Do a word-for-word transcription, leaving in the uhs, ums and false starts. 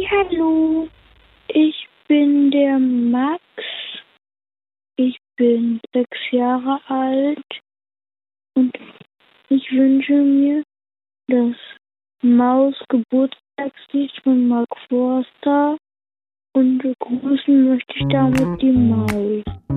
Hallo, ich bin der Max. Ich bin sechs Jahre alt und ich wünsche mir das Maus-Geburtstagslied von Mark Forster und begrüßen möchte ich damit die Maus.